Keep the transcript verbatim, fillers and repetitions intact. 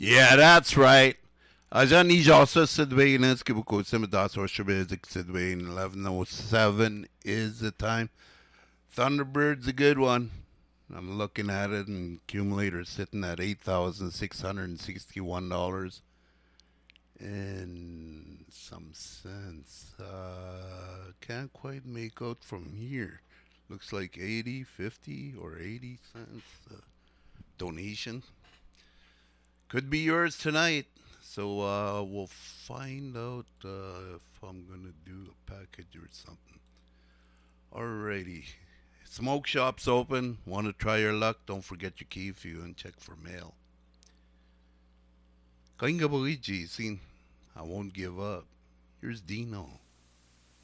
Yeah, that's right. Ajan Ijasa Sidwayness Kibuko Simidas or Shabizik Sidwayn eleven oh seven is the time. Thunderbird's a good one. I'm looking at it and accumulator sitting at eight thousand six hundred sixty one dollars and some cents. Uh can't quite make out from here. Looks like eighty, fifty, or eighty cents uh, donation. Could be yours tonight. So uh, we'll find out uh, if I'm gonna do a package or something. Alrighty. Smoke shop's open. Want to try your luck? Don't forget your key for you and check for mail. Kainga Luigi, seen. I won't give up. Here's Dino.